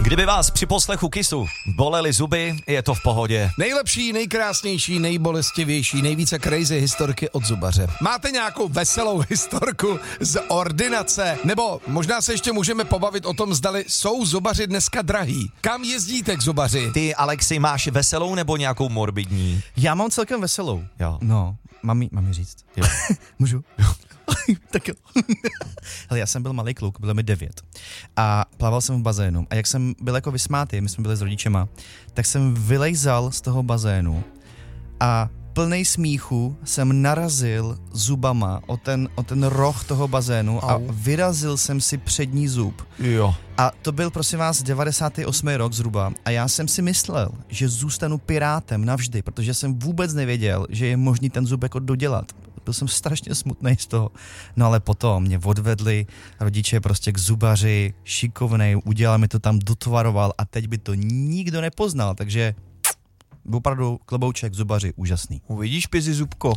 Kdyby vás při poslechu Kissu bolely zuby, je to v pohodě. Nejlepší, nejkrásnější, nejbolestivější, nejvíce crazy historky od zubaře. Máte nějakou veselou historku z ordinace? Nebo možná se ještě můžeme pobavit o tom, zdali jsou zubaři dneska drahý. Kam jezdíte k zubaři? Ty, Alexi, máš veselou nebo nějakou morbidní? Já mám celkem veselou. Jo. No, mám jí říct. Jo. Můžu? Tak jo. Hele, já jsem byl malý kluk, bylo mi 9 a plaval jsem v bazénu a jak jsem byl jako vysmátý, my jsme byli s rodičema, tak jsem vylejzal z toho bazénu a plnej smíchu jsem narazil zubama o ten roh toho bazénu a vyrazil jsem si přední zub. Jo. A to byl, prosím vás, 98. rok zhruba a já jsem si myslel, že zůstanu pirátem navždy, protože jsem vůbec nevěděl, že je možný ten zub jako dodělat. Byl jsem strašně smutný z toho. No ale potom mě odvedli rodiče prostě k zubaři, šikovnej, udělal mi to tam, dotvaroval a teď by to nikdo nepoznal, takže opravdu klobouček zubaři, úžasný. Uvidíš, Pizi zubko.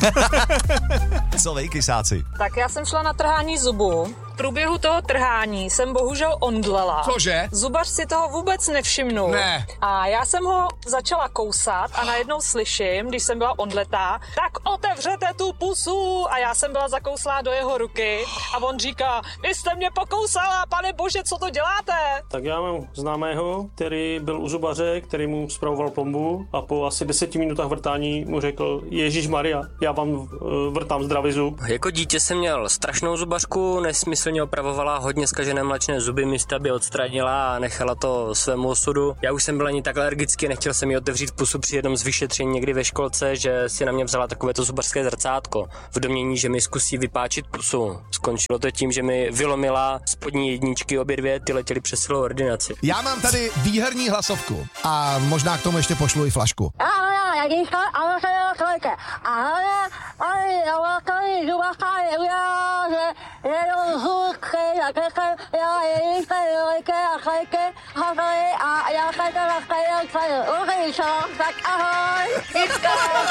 Co vej, kysáci? Tak já jsem šla na trhání zubu. V průběhu toho trhání jsem bohužel omdlela. Cože? Zubař si toho vůbec nevšimnul. Ne. A já jsem ho začala kousat a najednou slyším, když jsem byla omdletá, tak otevřete tu pusu. A já jsem byla zakouslá do jeho ruky a on říká, vy jste mě pokousala, pane bože, co to děláte? Tak já mám známého, který byl u zubaře, který mu spravoval plombu a po asi 10 minutách vrtání mu řekl, Ježíšmarja, já vám vrtám zdravý zub. Jako dítě jsem měl strašnou zubařku, nesmyslně opravovala hodně zkažené mléčné zuby, místo aby odstranila a nechala to svému osudu. Já už jsem byl ani tak alergický, nechtěl jsem jí otevřít pusu při jednom z vyšetření někdy ve školce, že si na mě vzala takovéto zubařské zrcátko v domnění, že mi zkusí vypáčit pusu. Skončilo to tím, že mi vylomila spodní jedničky, obě dvě, ty letěly přes celou ordinaci. Já mám tady výherní hlasovku a možná k tomu ještě pošlu i flašku. Tak ahoj!